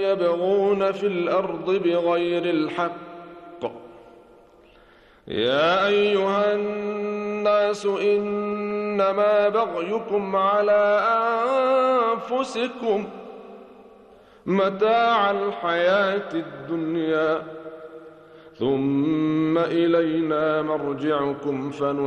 يبغون في الأرض بغير الحق. يا أيها الناس إنما بغيكم على أنفسكم متاع الحياة الدنيا ثم إلينا مرجعكم